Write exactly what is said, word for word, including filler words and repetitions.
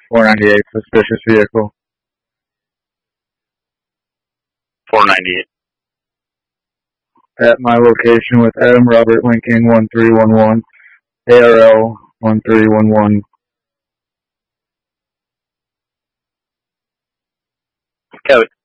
four ninety-eight, suspicious vehicle. four ninety-eight. At my location with Adam Robert Lincoln one three one one, A R L one three one one. Code.